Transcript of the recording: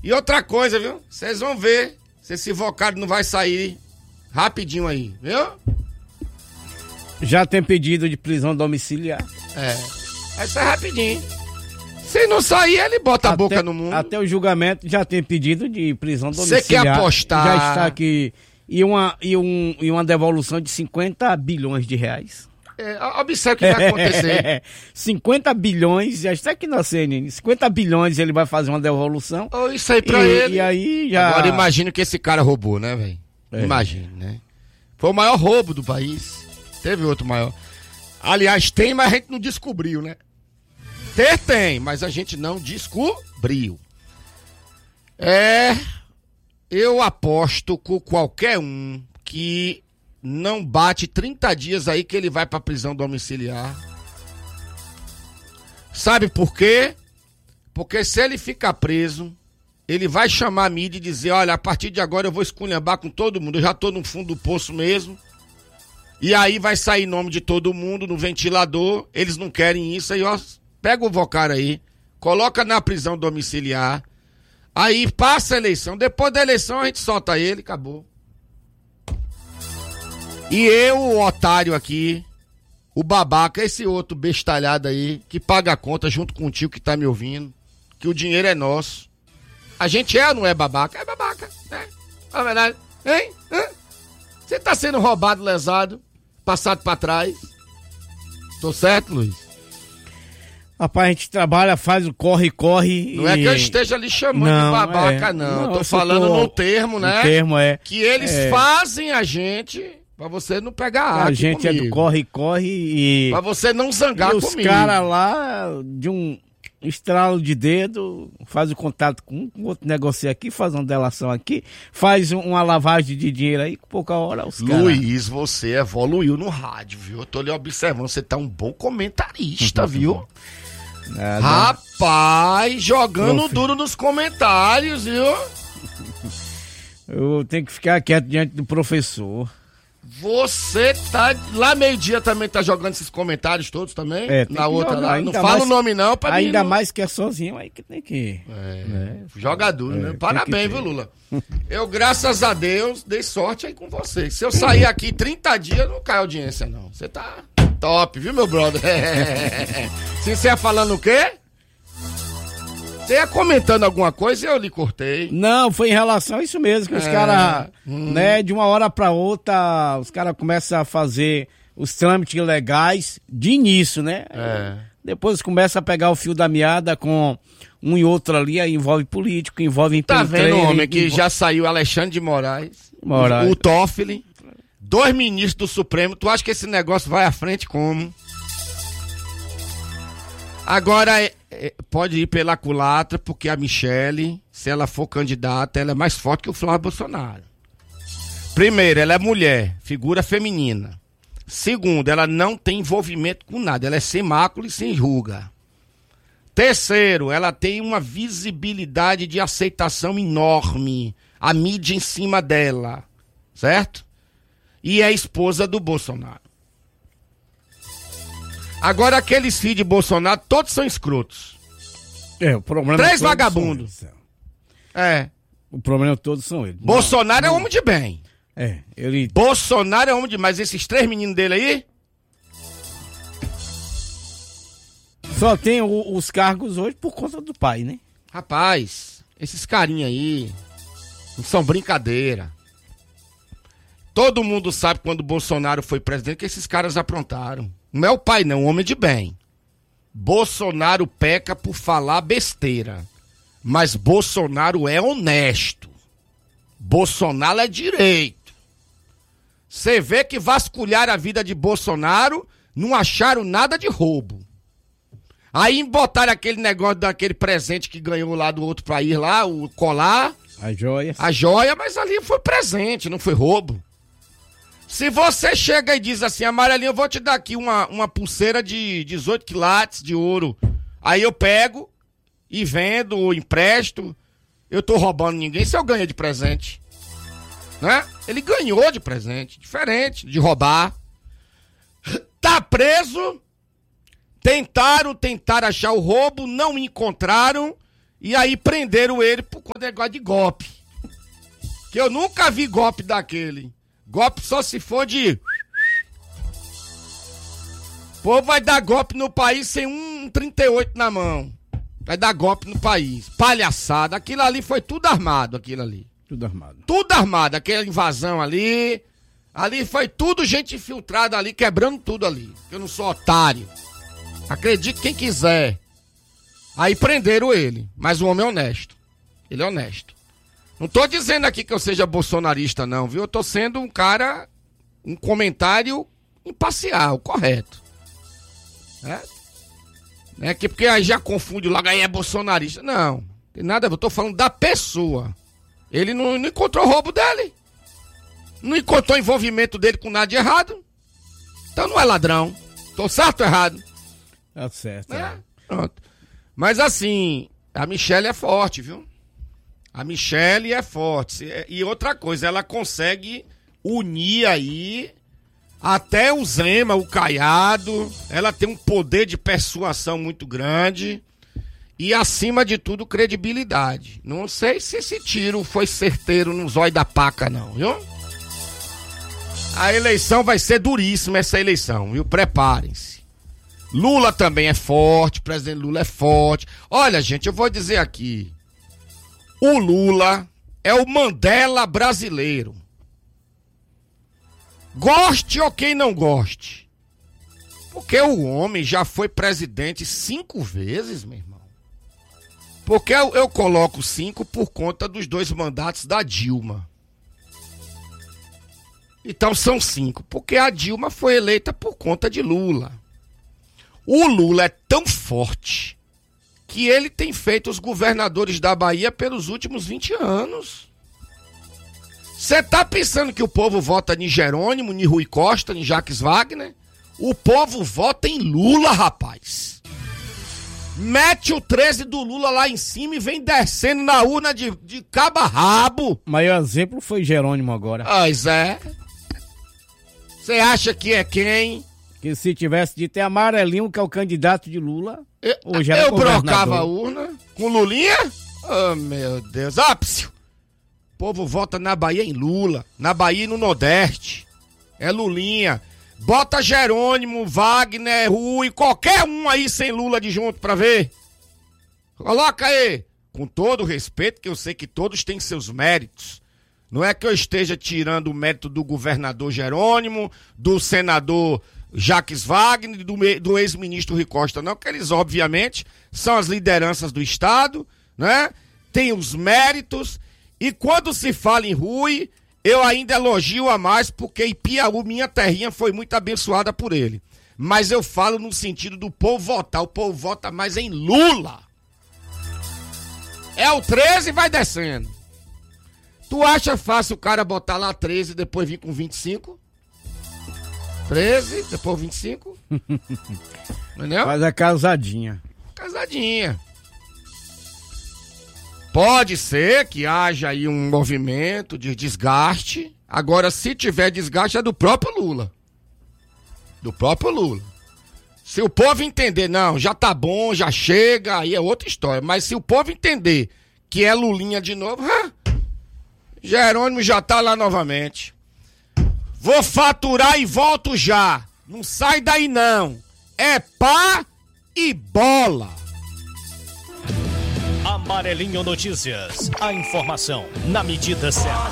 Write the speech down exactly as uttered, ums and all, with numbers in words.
E outra coisa, viu? Vocês vão ver se esse invocado não vai sair rapidinho aí, viu? Já tem pedido de prisão domiciliar. É. Vai sair rapidinho. Se não sair, ele bota até, a boca no mundo. Até o julgamento já tem pedido de prisão domiciliar. Você quer apostar? Já está aqui. E uma, e, um, e uma devolução de cinquenta bilhões de reais. É, observe o que vai acontecer. cinquenta bilhões, já está aqui na C N N. cinquenta bilhões ele vai fazer uma devolução. Oh, isso aí pra e, ele. E aí já... Agora imagina que esse cara roubou, né, velho? É. Imagina, né? Foi o maior roubo do país. Teve outro maior. Aliás, tem, mas a gente não descobriu, né? Ter tem, mas a gente não descobriu. É... Eu aposto com qualquer um que não bate trinta dias aí que ele vai pra prisão domiciliar. Sabe por quê? Porque se ele ficar preso, ele vai chamar a mídia e dizer, olha, a partir de agora eu vou esculhambar com todo mundo, eu já tô no fundo do poço mesmo. E aí vai sair nome de todo mundo no ventilador, eles não querem isso, aí ó, pega o Vocar aí, coloca na prisão domiciliar, aí passa a eleição, depois da eleição a gente solta ele, acabou. E eu, o otário aqui, o babaca, esse outro bestalhado aí, que paga a conta junto com o tio que tá me ouvindo, que o dinheiro é nosso. A gente é ou não é babaca? É babaca, né? Na verdade, hein? Você tá sendo roubado, lesado, passado pra trás. Tô certo, Luiz? Rapaz, a gente trabalha, faz o corre-corre. Não e... é que eu esteja lhe chamando não, de babaca, é. não. não. Tô falando tô... no termo, né? O termo é. Que eles é... fazem a gente... Pra você não pegar ar. A gente comigo. É do corre-corre e... Pra você não zangar e comigo. Os caras lá, de um estralo de dedo, faz o contato com um outro negócio aqui, faz uma delação aqui, faz uma lavagem de dinheiro aí, com pouca hora os caras... Luiz, cara... você evoluiu no rádio, viu? Eu tô lhe observando, você tá um bom comentarista, viu? Nada. Rapaz, jogando Pô, duro nos comentários, viu? Eu tenho que ficar quieto diante do professor. Você tá... Lá meio-dia também tá jogando esses comentários todos também? É, na outra jogar, lá. Não fala o nome não, pra Ainda mim, mais que é sozinho, aí que tem que... É, né? Jogador, é, né? Parabéns, viu, Lula? Eu, graças a Deus, dei sorte aí com você. Se eu sair aqui trinta dias, não cai audiência, não. Você tá top, viu, meu brother? Se você ia falando o quê? Você ia comentando alguma coisa e eu lhe cortei. Não, foi em relação a isso mesmo, que é. os caras, hum. né, de uma hora pra outra, os caras começam a fazer os trâmites legais de início, né? É. Depois começa a pegar o fio da meada com um e outro ali, aí envolve político, envolve Tá vendo, homem, que envolve... já saiu Alexandre de Moraes, Moraes. o Toffoli, dois ministros do Supremo. Tu acha que esse negócio vai à frente como? Agora, é, é, pode ir pela culatra, porque a Michele, se ela for candidata, ela é mais forte que o Flávio Bolsonaro. Primeiro, ela é mulher, figura feminina. Segundo, ela não tem envolvimento com nada, ela é sem mácula e sem ruga. Terceiro, ela tem uma visibilidade de aceitação enorme, a mídia em cima dela, certo? E é esposa do Bolsonaro. Agora, aqueles filhos de Bolsonaro, todos são escrotos. É, o problema Três vagabundos. É. O problema todos são eles. Bolsonaro não, é homem de bem. É, ele... Bolsonaro é homem de... Mas esses três meninos dele aí... Só tem o, os cargos hoje por conta do pai, né? Rapaz, esses carinha aí... Não são brincadeira. Todo mundo sabe quando o Bolsonaro foi presidente que esses caras aprontaram. Não é o pai não, um homem de bem. Bolsonaro peca por falar besteira. Mas Bolsonaro é honesto. Bolsonaro é direito. Você vê que vasculharam a vida de Bolsonaro, não acharam nada de roubo. Aí botaram aquele negócio daquele presente que ganhou lá do outro país lá, o colar. A joia. A joia, mas ali foi presente, não foi roubo. Se você chega e diz assim, Amarelinho, eu vou te dar aqui uma, uma pulseira de dezoito quilates de ouro. Aí eu pego e vendo, ou empresto. Eu tô roubando ninguém se eu ganho de presente. Né? Ele ganhou de presente, diferente de roubar. Tá preso. Tentaram, tentaram achar o roubo, não encontraram. E aí prenderam ele por conta de golpe. Que eu nunca vi golpe daquele. Golpe só se for de... O povo vai dar golpe no país sem um trinta e oito na mão. Vai dar golpe no país. Palhaçada. Aquilo ali foi tudo armado, aquilo ali. Tudo armado. Tudo armado. Aquela invasão ali. Ali foi tudo gente infiltrada ali, quebrando tudo ali. Eu não sou otário. Acredite quem quiser. Aí prenderam ele. Mas o homem é honesto. Ele é honesto. Não tô dizendo aqui que eu seja bolsonarista, não, viu? Eu tô sendo um cara... Um comentário imparcial, correto. É? É que porque aí já confunde logo, aí é bolsonarista. Não, tem nada a ver, eu tô falando da pessoa. Ele não, não encontrou roubo dele. Não encontrou envolvimento dele com nada de errado. Então não é ladrão. Tô certo ou errado? Tá certo. É? É. Pronto. Mas assim, a Michelle é forte, viu? A Michelle é forte. E outra coisa, ela consegue unir aí até o Zema, o Caiado. Ela tem um poder de persuasão muito grande. E, acima de tudo, credibilidade. Não sei se esse tiro foi certeiro no zóio da paca, não, viu? A eleição vai ser duríssima, essa eleição, viu? Preparem-se. Lula também é forte, o presidente Lula é forte. Olha, gente, eu vou dizer aqui. O Lula é o Mandela brasileiro. Goste ou quem não goste. Porque o homem já foi presidente cinco vezes, meu irmão. Porque eu, eu coloco cinco por conta dos dois mandatos da Dilma. Então são cinco. Porque a Dilma foi eleita por conta de Lula. O Lula é tão forte que ele tem feito os governadores da Bahia pelos últimos vinte anos. Você tá pensando que o povo vota em Jerônimo, em Rui Costa, em Jacques Wagner? O povo vota em Lula, rapaz. Mete o treze do Lula lá em cima e vem descendo na urna de, de cabo a rabo. O maior exemplo foi Jerônimo agora. Pois é. Você acha que é quem? Que se tivesse de ter amarelinho, que é o candidato de Lula, Eu, hoje era eu brocava a governador. urna com Lulinha? Oh, meu Deus. Ah, psiu. O povo vota na Bahia em Lula, na Bahia e no Nordeste. É Lulinha. Bota Jerônimo, Wagner, Rui, qualquer um aí sem Lula de junto pra ver. Coloca aí. Com todo respeito, que eu sei que todos têm seus méritos. Não é que eu esteja tirando o mérito do governador Jerônimo, do senador Jacques Wagner e do, do ex-ministro Rui Costa, não, porque eles, obviamente, são as lideranças do Estado, né? Tem os méritos. E quando se fala em Rui, eu ainda elogio a mais, porque em Piauí, minha terrinha, foi muito abençoada por ele. Mas eu falo no sentido do povo votar. O povo vota mais em Lula. É o treze e vai descendo. Tu acha fácil o cara botar lá treze e depois vir com vinte e cinco? treze, depois vinte e cinco? Entendeu? Faz a casadinha. Casadinha. Pode ser que haja aí um movimento de desgaste. Agora, se tiver desgaste, é do próprio Lula. Do próprio Lula. Se o povo entender, não, já tá bom, já chega, aí é outra história. Mas se o povo entender que é Lulinha de novo, ah, Jerônimo já tá lá novamente. Vou faturar e volto já. Não sai daí não. É pá e bola. Amarelinho Notícias. A informação na medida certa.